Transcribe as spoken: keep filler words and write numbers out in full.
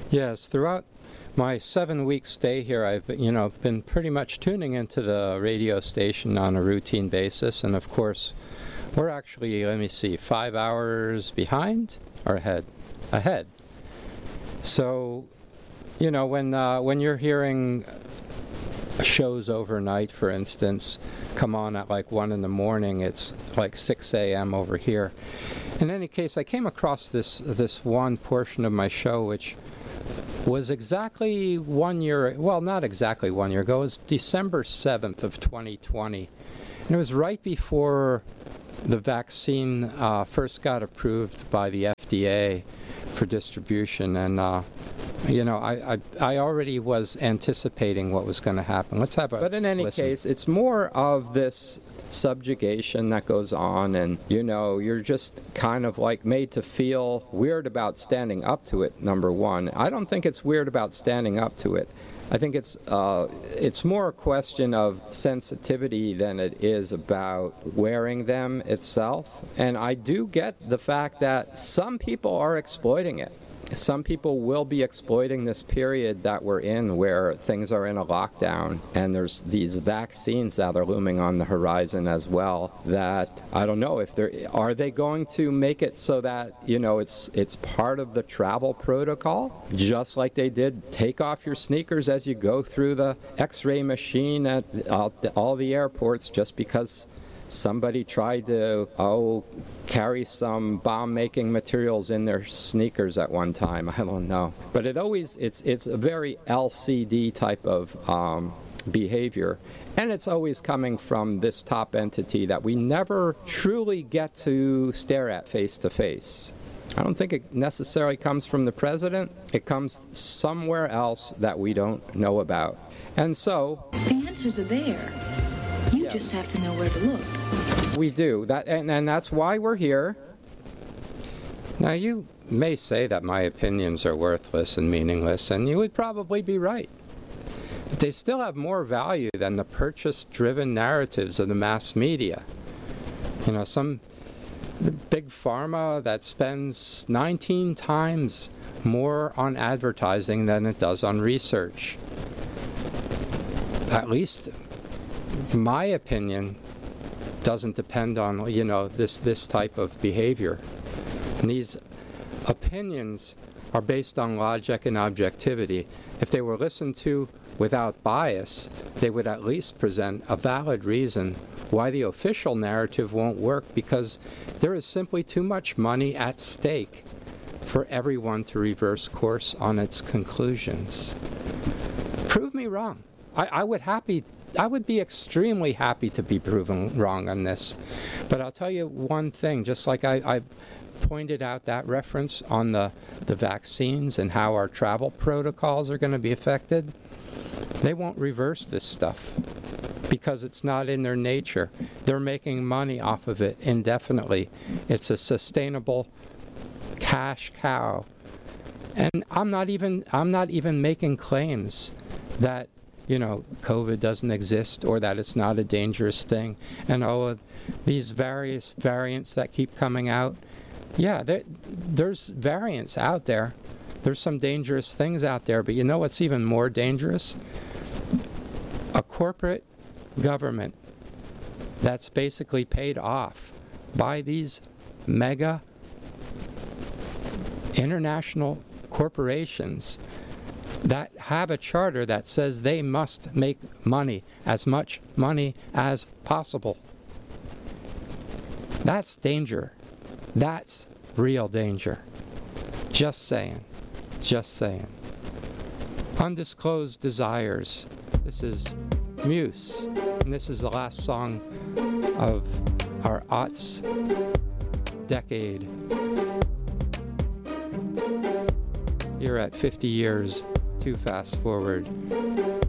Yes, throughout my seven-week stay here, I've you know been pretty much tuning into the radio station on a routine basis, and of course, we're actually, let me see, five hours behind or ahead? Ahead. So, you know, when uh, when you're hearing shows overnight, for instance, come on at like one in the morning, it's like six a.m. over here. In any case, I came across this this one portion of my show which was exactly one year, well, not exactly one year ago, it was December seventh of twenty twenty. And it was right before the vaccine uh, first got approved by the F D A for distribution. And, uh, you know, I, I I already was anticipating what was going to happen. Let's have a But in any listen. case, it's more of this subjugation that goes on, and you know, you're just kind of like made to feel weird about standing up to it, number one. I don't think it's weird about standing up to it. I think it's uh, it's more a question of sensitivity than it is about wearing them itself. And I do get the fact that some people are exploiting it. Some people will be exploiting this period that we're in where things are in a lockdown, and there's these vaccines that are looming on the horizon as well, that I don't know if they're, are they going to make it so that, you know, it's it's part of the travel protocol, just like they did take off your sneakers as you go through the x-ray machine at all the, all the airports, just because somebody tried to, oh, carry some bomb-making materials in their sneakers at one time. I don't know. But it always, it's it's a very L C D type of um, behavior. And it's always coming from this top entity that we never truly get to stare at face to face. I don't think it necessarily comes from the president. It comes somewhere else that we don't know about. And so the answers are there. You just have to know where to look. We do. That, and, and that's why we're here. Now, you may say that my opinions are worthless and meaningless, and you would probably be right. But they still have more value than the purchase-driven narratives of the mass media. You know, some big pharma that spends nineteen times more on advertising than it does on research. At least my opinion doesn't depend on, you know, this this type of behavior. And these opinions are based on logic and objectivity. If they were listened to without bias, they would at least present a valid reason why the official narrative won't work, because there is simply too much money at stake for everyone to reverse course on its conclusions. Prove me wrong. I, I would happy I would be extremely happy to be proven wrong on this. But I'll tell you one thing, just like I, I pointed out that reference on the, the vaccines and how our travel protocols are going to be affected, they won't reverse this stuff because it's not in their nature. They're making money off of it indefinitely. It's a sustainable cash cow. And I'm not even I'm not even making claims that, you know, COVID doesn't exist or that it's not a dangerous thing. And all of these various variants that keep coming out, yeah, there, there's variants out there. There's some dangerous things out there. But you know what's even more dangerous? A corporate government that's basically paid off by these mega international corporations that have a charter that says they must make money, as much money as possible. That's danger. That's real danger. Just saying. Just saying. Undisclosed Desires. This is Muse, and this is the last song of our aughts decade. You're at fifty years. Too fast forward.